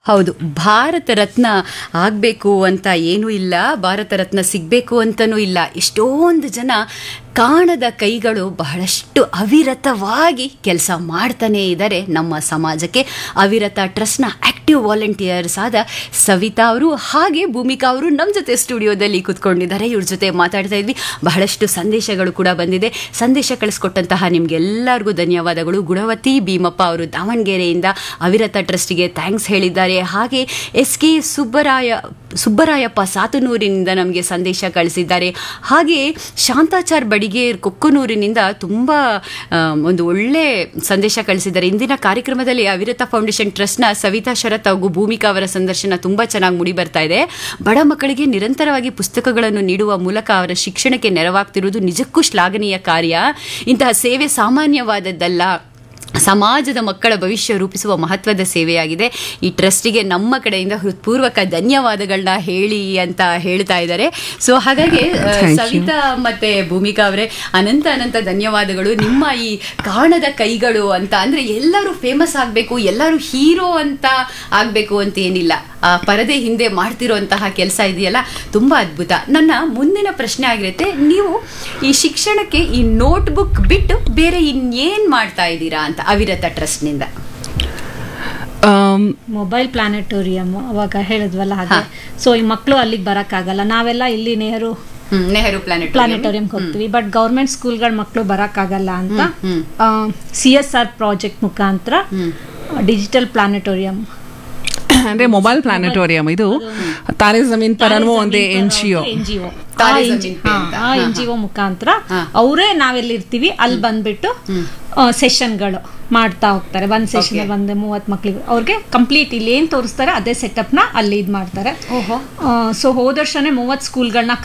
ಹೌದು, ಭಾರತ ರತ್ನ ಆಗಬೇಕು ಅಂತ ಏನೂ ಇಲ್ಲ, ಭಾರತ ರತ್ನ ಸಿಗಬೇಕು ಅಂತನೂ ಇಲ್ಲ. ಎಷ್ಟೊಂದು ಜನ ಕಾಣದ ಕೈಗಳು ಬಹಳಷ್ಟು ಅವಿರತವಾಗಿ ಕೆಲಸ ಮಾಡ್ತಾನೇ ಇದ್ದಾರೆ ನಮ್ಮ ಸಮಾಜಕ್ಕೆ. ಅವಿರತ ಟ್ರಸ್ಟ್ನ ಆಕ್ಟಿವ್ ವಾಲಂಟಿಯರ್ಸ್ ಆದ ಸವಿತಾ ಅವರು ಹಾಗೆ ಭೂಮಿಕಾ ಅವರು ನಮ್ಮ ಜೊತೆ ಸ್ಟುಡಿಯೋದಲ್ಲಿ ಕೂತ್ಕೊಂಡಿದ್ದಾರೆ. ಇವ್ರ ಜೊತೆ ಮಾತಾಡ್ತಾ ಇದ್ವಿ. ಬಹಳಷ್ಟು ಸಂದೇಶಗಳು ಕೂಡ ಬಂದಿದೆ. ಸಂದೇಶ ಕಳಿಸ್ಕೊಟ್ಟಂತಹ ನಿಮ್ಗೆಲ್ಲರಿಗೂ ಧನ್ಯವಾದಗಳು. ಗುಣವತಿ ಭೀಮಪ್ಪ ಅವರು ದಾವಣಗೆರೆಯಿಂದ ಅವಿರತ ಟ್ರಸ್ಟಿಗೆ ಥ್ಯಾಂಕ್ಸ್ ಹೇಳಿದ್ದಾರೆ. ಹಾಗೆ SK ಸುಬ್ಬರಾಯಪ್ಪ ಸಾತನೂರಿನಿಂದ ನಮಗೆ ಸಂದೇಶ ಕಳಿಸಿದ್ದಾರೆ. ಹಾಗೆ ಶಾಂತಾಚಾರ್ ಬಡಿಗೇರ್ ಕೊಕ್ಕನೂರಿನಿಂದ ತುಂಬ ಒಂದು ಒಳ್ಳೆ ಸಂದೇಶ ಕಳಿಸಿದ್ದಾರೆ. ಇಂದಿನ ಕಾರ್ಯಕ್ರಮದಲ್ಲಿ ಅವಿರತ ಫೌಂಡೇಶನ್ ಟ್ರಸ್ಟ್ನ ಸವಿತಾ ಶರತ್ ಹಾಗೂ ಭೂಮಿಕಾ ಅವರ ಸಂದರ್ಶನ ತುಂಬ ಚೆನ್ನಾಗಿ ಮೂಡಿ ಬರ್ತಾ ಇದೆ. ಬಡ ಮಕ್ಕಳಿಗೆ ನಿರಂತರವಾಗಿ ಪುಸ್ತಕಗಳನ್ನು ನೀಡುವ ಮೂಲಕ ಅವರ ಶಿಕ್ಷಣಕ್ಕೆ ನೆರವಾಗ್ತಿರುವುದು ನಿಜಕ್ಕೂ ಶ್ಲಾಘನೀಯ ಕಾರ್ಯ. ಇಂತಹ ಸೇವೆ ಸಾಮಾನ್ಯವಾದದ್ದಲ್ಲ, ಸಮಾಜದ ಮಕ್ಕಳ ಭವಿಷ್ಯ ರೂಪಿಸುವ ಮಹತ್ವದ ಸೇವೆಯಾಗಿದೆ. ಈ ಟ್ರಸ್ಟಿಗೆ ನಮ್ಮ ಕಡೆಯಿಂದ ಹೃತ್ಪೂರ್ವಕ ಧನ್ಯವಾದಗಳನ್ನ ಹೇಳಿ ಅಂತ ಹೇಳ್ತಾ ಇದ್ದಾರೆ. ಸೊ ಹಾಗಾಗಿ ಸವಿತಾ ಮತ್ತೆ ಭೂಮಿಕಾ ಅವರೇ ಅನಂತ ಧನ್ಯವಾದಗಳು. ನಿಮ್ಮ ಈ ಕಾಣದ ಕೈಗಳು ಅಂತ ಅಂದ್ರೆ ಎಲ್ಲರೂ ಫೇಮಸ್ ಆಗಬೇಕು, ಎಲ್ಲರೂ ಹೀರೋ ಅಂತ ಆಗಬೇಕು ಅಂತ ಏನಿಲ್ಲ. ಆ ಪರದೆ ಹಿಂದೆ ಮಾಡ್ತಿರೋಂತಹ ಕೆಲಸ ಇದೆಯಲ್ಲ, ತುಂಬಾ ಅದ್ಭುತ. ನನ್ನ ಮುಂದಿನ ಪ್ರಶ್ನೆ ಆಗಿರುತ್ತೆ, ನೀವು ಈ ಶಿಕ್ಷಣಕ್ಕೆ ಈ ನೋಟ್ಬುಕ್ ಬಿಟ್ಟು ಬೇರೆ ಇನ್ನೇನ್ ಮಾಡ್ತಾ ಇದ್ದೀರಾ ಅಂತ ಅವಿರತ ಟ್ರಸ್ಟ್ನಿಂದ? ಮೊಬೈಲ್ ಪ್ಲಾನೆಟೋರಿಯಂ ಅವಾಗ ಹೇಳಿದ್ವಲ್ಲ ಹಾಗೆ. ಸೊ ಈ ಮಕ್ಕಳು ಅಲ್ಲಿಗೆ ಬರಕ್ಕಾಗಲ್ಲ, ನಾವೆಲ್ಲ ಇಲ್ಲಿ ನೆಹರು ಪ್ಲಾನೆಟೋರಿಯಂ ಹೋಗ್ತೀವಿ. ಬಟ್ ಗೌರ್ಮೆಂಟ್ ಸ್ಕೂಲ್ಗಳ ಮಕ್ಕಳು ಬರಕ್ಕಾಗಲ್ಲ ಅಂತ CSR ಪ್ರಾಜೆಕ್ಟ್ ಮುಖಾಂತರ ಡಿಜಿಟಲ್ ಪ್ಲಾನೆಟೋರಿಯಂ ಅಂದ್ರೆ ಮೊಬೈಲ್ ಪ್ಲಾನೆಟೋರಿಯಂ, ಇದು ತಾರೆ ಜಮೀನ್ ಪರ್ ಅನ್ನೋ ಒಂದು NGO ಮುಖಾಂತರ ಅವರೇ ನಾವೆಲ್ಲಿರ್ತೀವಿ ಅಲ್ಲಿ ಬಂದ್ಬಿಟ್ಟು ಸೆಷನ್ಗಳು ಮಾಡ್ತಾ ಹೋಗ್ತಾರೆ. ಒಂದ್ ಸೆಷನ್ ಅಲ್ಲಿ 30 ಮಕ್ಳಿಗೆ ಅವ್ರಿಗೆ ಕಂಪ್ಲೀಟ್ ಇಲ್ಲಿ ಏನ್ ತೋರಿಸ್ತಾರೆ ಅದೇ ಸೆಟಪ್ ನ ಅಲ್ಲಿ ಇದ್ ಮಾಡ್ತಾರೆ. ಸೊ ಹೋದ ವರ್ಷನೇ 30 ಸ್ಕೂಲ್ಗಳನ್ನ